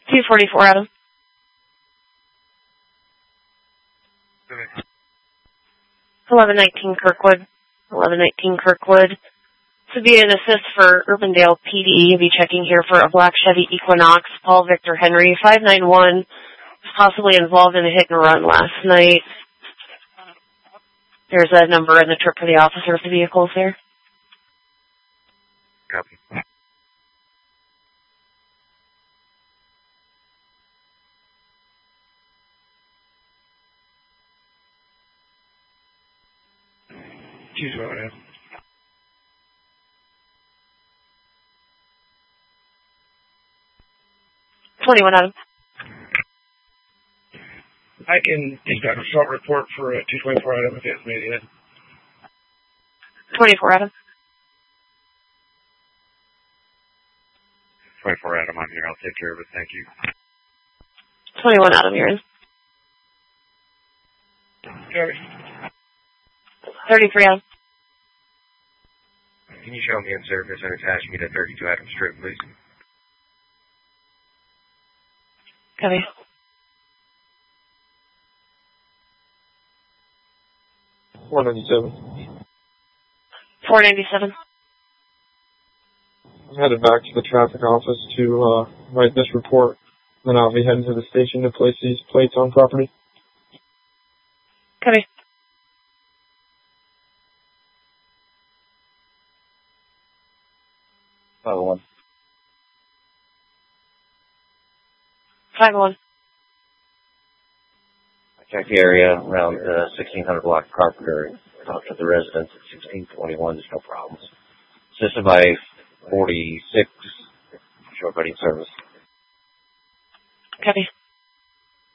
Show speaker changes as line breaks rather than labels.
244 Adam. 1119 Kirkwood. 1119 Kirkwood. This would be an assist for Urbandale PD. You'll be checking here for a black Chevy Equinox, Paul Victor Henry, 591. Was possibly involved in a hit and run last night. There's a number and the trip for the officer of the vehicles there.
Copy.
Choose what I have.
Adam.
I can dispatch a short report for 224 Adam if it's made in.
24 Adam.
24 Adam, I'm here. I'll take care of it. Thank you.
21 Adam, you're in.
Copy.
33 Adam.
Can you show me in service and attach me to 32 Adam Strip, please?
Copy.
$497.
497.
I'm headed back to the traffic office to write this report. Then I'll be heading to the station to place these plates on property.
Copy.
One.
501.
I checked the area around 1600 block of Carpenter. Talked to the residents at 1621. There's no problems. Assisted by 46 short buddy service.
Copy.